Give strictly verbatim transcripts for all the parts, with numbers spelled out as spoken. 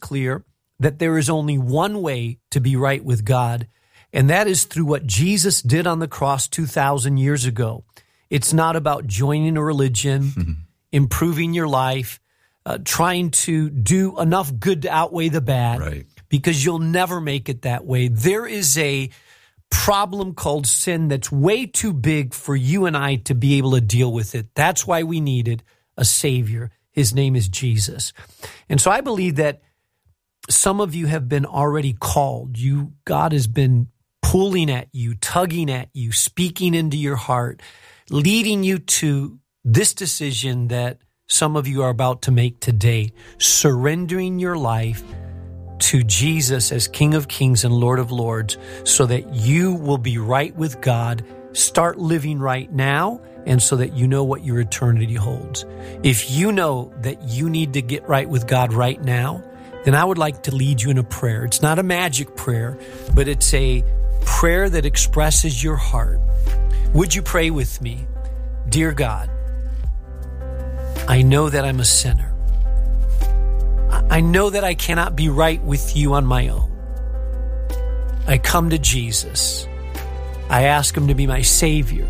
clear that there is only one way to be right with God, and that is through what Jesus did on the cross two thousand years ago. It's not about joining a religion, mm-hmm. improving your life, uh, trying to do enough good to outweigh the bad, right. because you'll never make it that way. There is a problem called sin that's way too big for you and I to be able to deal with it. That's why we needed a Savior. His name is Jesus. And so I believe that some of you have been already called. You, God has been pulling at you, tugging at you, speaking into your heart, leading you to this decision that some of you are about to make today, surrendering your life to Jesus as King of Kings and Lord of Lords so that you will be right with God, start living right now, and so that you know what your eternity holds. If you know that you need to get right with God right now, then I would like to lead you in a prayer. It's not a magic prayer, but it's a prayer that expresses your heart. Would you pray with me? Dear God, I know that I'm a sinner. I know that I cannot be right with you on my own. I come to Jesus. I ask him to be my Savior.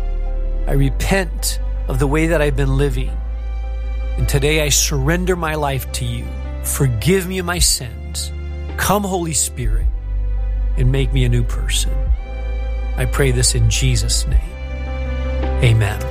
I repent of the way that I've been living. And today I surrender my life to you. Forgive me of my sins. Come, Holy Spirit, and make me a new person. I pray this in Jesus' name. Amen.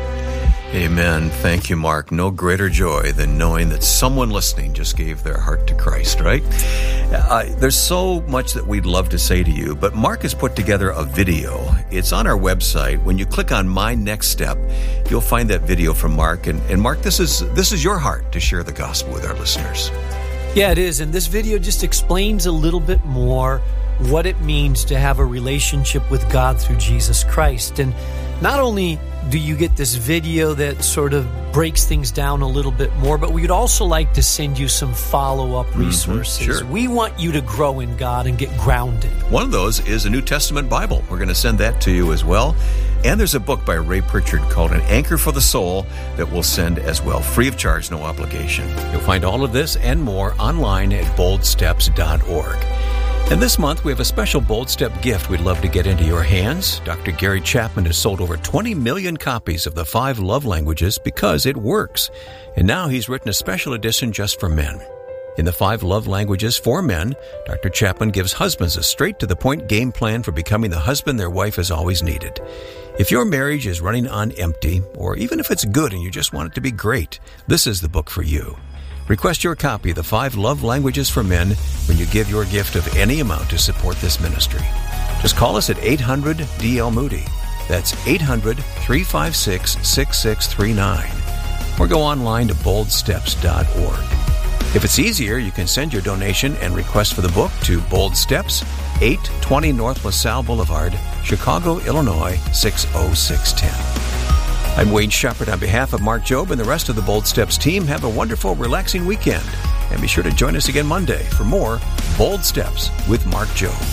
Amen. Thank you, Mark. No greater joy than knowing that someone listening just gave their heart to Christ, right? Uh, there's so much that we'd love to say to you, but Mark has put together a video. It's on our website. When you click on My Next Step, you'll find that video from Mark. And, and Mark, this is this is your heart to share the gospel with our listeners. Yeah, it is. And this video just explains a little bit more what it means to have a relationship with God through Jesus Christ. And not only do you get this video that sort of breaks things down a little bit more, but we'd also like to send you some follow-up resources. Mm-hmm, sure. We want you to grow in God and get grounded. One of those is a New Testament Bible. We're going to send that to you as well. And there's a book by Ray Pritchard called An Anchor for the Soul that we'll send as well, free of charge, no obligation. You'll find all of this and more online at bold steps dot org. And this month, we have a special Bold Step gift we'd love to get into your hands. Doctor Gary Chapman has sold over twenty million copies of the five love languages because it works. And now he's written a special edition just for men. In the five love languages for men, Doctor Chapman gives husbands a straight-to-the-point game plan for becoming the husband their wife has always needed. If your marriage is running on empty, or even if it's good and you just want it to be great, this is the book for you. Request your copy of the Five Love Languages for Men when you give your gift of any amount to support this ministry. Just call us at eight hundred D L Moody. That's eight hundred, three five six, six six three nine. Or go online to bold steps dot org. If it's easier, you can send your donation and request for the book to Bold Steps, eight twenty North LaSalle Boulevard, Chicago, Illinois, six oh six one oh. I'm Wade Shepard on behalf of Mark Jobe and the rest of the Bold Steps team. Have a wonderful, relaxing weekend. And be sure to join us again Monday for more Bold Steps with Mark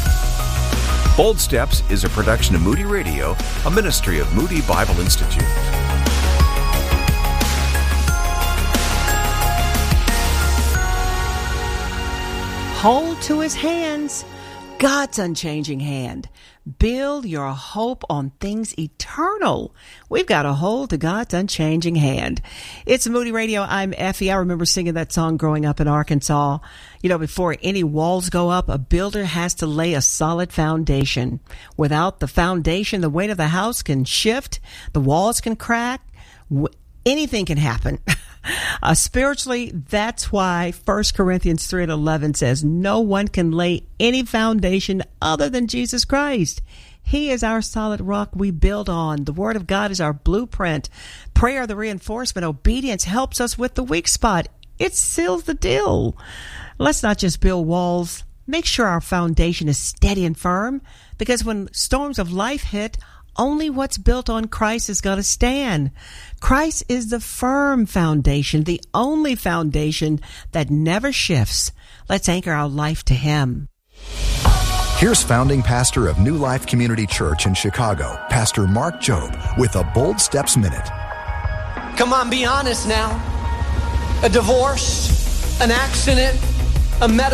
Jobe. Bold Steps is a production of Moody Radio, a ministry of Moody Bible Institute. Hold to his hands, God's unchanging hand. Build your hope on things eternal. We've got a hold to God's unchanging hand. It's Moody Radio. I'm Effie. I remember singing that song growing up in Arkansas. You know, before any walls go up, a builder has to lay a solid foundation. Without the foundation, the weight of the house can shift, the walls can crack, anything can happen. Uh, spiritually, that's why First Corinthians three and eleven says, no one can lay any foundation other than Jesus Christ. He is our solid rock we build on. The Word of God is our blueprint. Prayer, the reinforcement. Obedience helps us with the weak spot. It seals the deal. Let's not just build walls. Make sure our foundation is steady and firm, because when storms of life hit, only what's built on Christ is going to stand. Christ is the firm foundation, the only foundation that never shifts. Let's anchor our life to Him. Here's founding pastor of New Life Community Church in Chicago, Pastor Mark Jobe, with a Bold Steps Minute. Come on, be honest now. A divorce, an accident, a medical